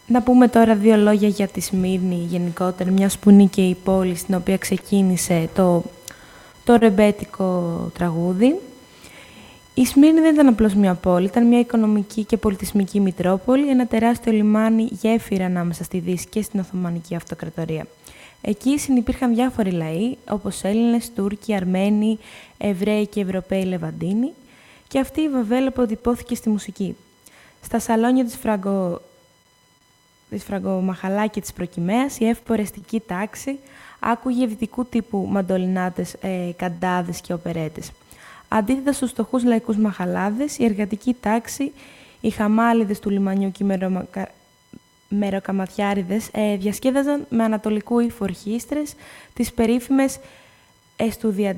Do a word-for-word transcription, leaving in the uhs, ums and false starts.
Να πούμε τώρα δύο λόγια για τη Σμύρνη γενικότερα, μιας που είναι και η πόλη στην οποία ξεκίνησε το, το ρεμπέτικο τραγούδι. Η Σμύρνη δεν ήταν απλώς μια πόλη, ήταν μια οικονομική και πολιτισμική μητρόπολη, ένα τεράστιο λιμάνι γέφυρα ανάμεσα στη Δύση και στην Οθωμανική Αυτοκρατορία. Εκεί συνυπήρχαν διάφοροι λαοί, όπως Έλληνες, Τούρκοι, Αρμένοι, Εβραίοι και Ευρωπαίοι Λεβαντίνοι, και αυτή η Βαβέλ αποτυπώθηκε στη μουσική. Στα σαλόνια της, φραγκο... της Φραγκομαχαλά και της Προκυμαίας, η ευπορεστική τάξη άκουγε δυτικού τύπου μαντολινάτες, ε, καντάδες και οπερέτες. Αντίθετα στους φτωχούς λαϊκούς μαχαλάδες, η εργατική τάξη, οι χαμάλιδες του λιμανιού και οι μεροκα... μεροκαματιάριδες ε, διασκέδαζαν με ανατολικού ύφου ορχήστρες τις περίφημες εστουδιαντίνες